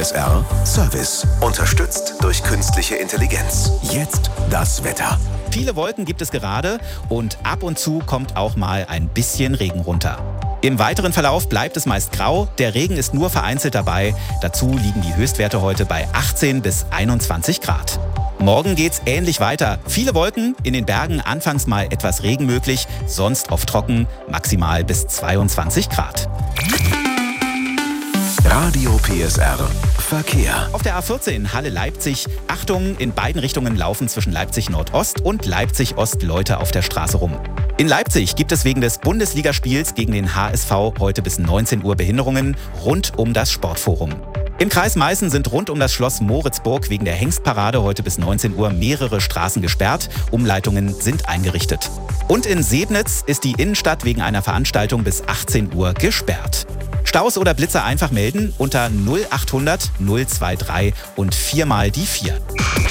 PSR Service. Unterstützt durch künstliche Intelligenz. Jetzt das Wetter. Viele Wolken gibt es gerade und ab und zu kommt auch mal ein bisschen Regen runter. Im weiteren Verlauf bleibt es meist grau, der Regen ist nur vereinzelt dabei. Dazu liegen die Höchstwerte heute bei 18 bis 21 Grad. Morgen geht's ähnlich weiter. Viele Wolken, in den Bergen anfangs mal etwas Regen möglich, sonst oft trocken, maximal bis 22 Grad. Radio PSR Verkehr. Auf der A14 Halle-Leipzig. Achtung, in beiden Richtungen laufen zwischen Leipzig Nordost und Leipzig Ost Leute auf der Straße rum. In Leipzig gibt es wegen des Bundesligaspiels gegen den HSV heute bis 19 Uhr Behinderungen rund um das Sportforum. Im Kreis Meißen sind rund um das Schloss Moritzburg wegen der Hengstparade heute bis 19 Uhr mehrere Straßen gesperrt. Umleitungen sind eingerichtet. Und in Sebnitz ist die Innenstadt wegen einer Veranstaltung bis 18 Uhr gesperrt. Staus oder Blitzer einfach melden unter 0800 023 und 4 mal die 4.